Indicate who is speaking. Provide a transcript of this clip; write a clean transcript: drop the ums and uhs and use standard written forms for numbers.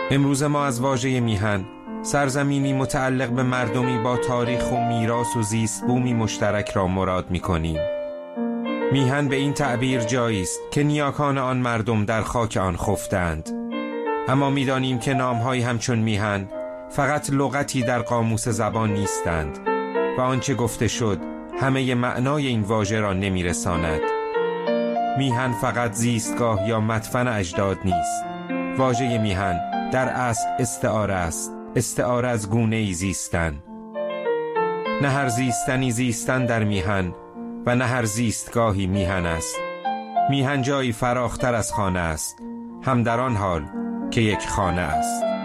Speaker 1: امروز ما از واژه میهن، سرزمینی متعلق به مردمی با تاریخ و میراث و زیست بومی مشترک را مراد می‌کنیم. میهن به این تعبیر جایی است که نیاکان آن مردم در خاک آن خفتند. اما می‌دانیم که نام‌هایی همچون میهن فقط لغتی در قاموس زبان نیستند و آنچه گفته شد همه معنای این واژه را نمی‌رساند. میهن فقط زیستگاه یا مدفن اجداد نیست. واژه میهن در اصل استعاره است، استعاره از گونه‌ای زیستن. نه هر زیستنی زیستن در میهن و نه هر زیستگاهی میهن است. میهن جایی فراختر از خانه است، هم در آن حال که یک خانه است.